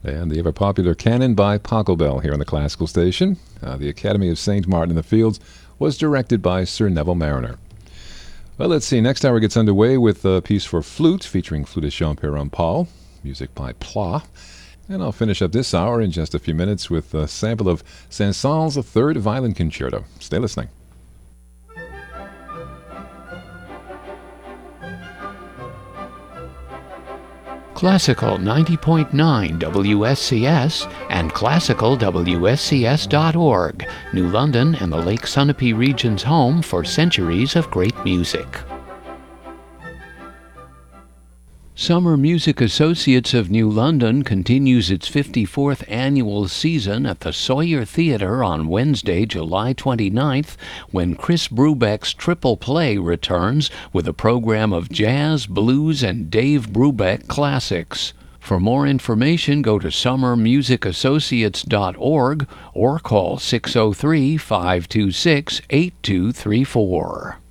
And the ever-popular Canon by Pachelbel here on the Classical Station. The Academy of St. Martin in the Fields was directed by Sir Neville Marriner. Well, let's see. Next hour gets underway with a piece for flute featuring flutist Jean-Pierre Paul, music by Pla. And I'll finish up this hour in just a few minutes with a sample of Saint-Saëns' Third Violin Concerto. Stay listening. Classical 90.9 WSCS and classicalwscs.org, New London and the Lake Sunapee region's home for centuries of great music. Summer Music Associates of New London continues its 54th annual season at the Sawyer Theatre on Wednesday, July 29th, when Chris Brubeck's Triple Play returns with a program of jazz, blues, and Dave Brubeck classics. For more information, go to summermusicassociates.org or call 603-526-8234.